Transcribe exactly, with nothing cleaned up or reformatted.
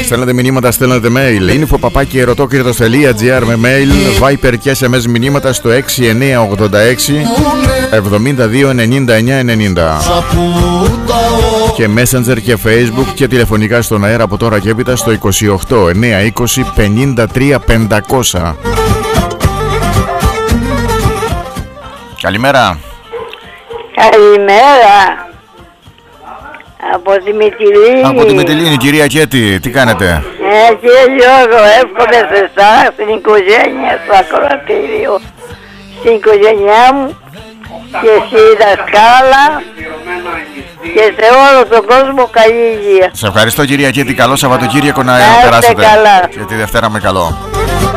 Στέλνετε μηνύματα, στέλνετε mail. info παπάκι ερωτόκριτος τελεία gr με mail. Viper και ες εμ ες μηνύματα στο έξι εννιά ογδόντα έξι εβδομήντα δύο ενενήντα εννιά ενενήντα. Και Messenger και Facebook και τηλεφωνικά στον αέρα από τώρα και έπειτα στο είκοσι οκτώ εννιά είκοσι πενήντα τρία πεντακόσια. Καλημέρα. Καλημέρα. Από τη Μυτιλήνη. Από τη Μυτιλήνη, κυρία Κέτη, τι κάνετε? Ε, κύριε Γιώργο, εύχομαι σε εσάς, στην οικογένεια, στο ακροατήριο, στην οικογένειά μου και στη δασκάλα και σε όλο τον κόσμο καλή υγεία. Σε ευχαριστώ, κυρία Κέτη, καλό Σαββατοκύριακο να περάσετε περάσετε. Καλά. Και τη Δευτέρα με καλό.